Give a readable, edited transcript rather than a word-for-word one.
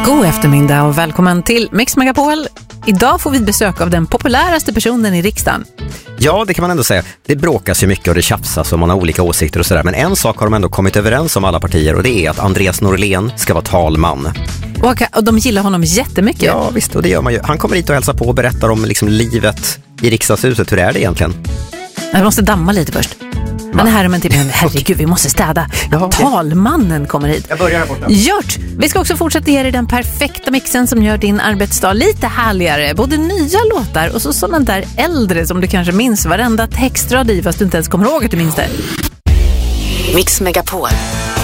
God eftermiddag och välkommen till Mix Megapol. Idag får vi besök av den populäraste personen i riksdagen. Ja, det kan man ändå säga. Det bråkas ju mycket och det tjafsas och man har olika åsikter och sådär. Men en sak har de ändå kommit överens om alla partier och det är att Andreas Norlén ska vara talman. Och de gillar honom jättemycket. Ja, visst, och det gör man ju. Han kommer hit och hälsar på och berättar om liksom livet i riksdagshuset. Hur är det egentligen? Jag måste damma lite först. Han är här om en timme. Herregud, vi måste städa. Ja, okay. Talmannen kommer hit. Jag börjar här borta. Gjort! Vi ska också fortsätta ge dig den perfekta mixen som gör din arbetsdag lite härligare. Både nya låtar och så sådana där äldre som du kanske minns varenda textrad i fast du inte ens kommer ihåg att du minns det. Mix Megapol.